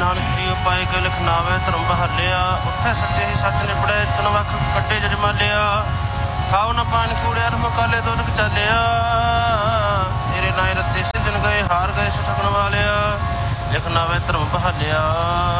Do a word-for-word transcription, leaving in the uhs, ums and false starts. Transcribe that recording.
ਨਾਨਕ ਜੀ ਪਾਏ ਕੇ ਲਿਖਨਾਵੇ ਧਰਮ ਬਹਾਲਿਆ। ਉੱਥੇ ਸੱਚੇ ਹੀ ਸੱਚ ਨਿਬੜੇ ਤਿੰਨ ਵੱਖ ਕੱਢੇ ਜਜਮਾਲਿਆ। ਖਾਓ ਨਾ ਪਾਣੀ ਕੂੜਿਆ ਮੁਕਾਲੇ ਦੁੱਧ ਚੱਲਿਆ। ਤੇਰੇ ਨਾਏ ਰੱਤੇ ਸਿੱਜਣ ਗਏ ਹਾਰ ਗਏ ਸਠਗਣ ਵਾਲਿਆ। ਲਿਖਨਾਵੇ ਧਰਮ ਬਹਾਲਿਆ।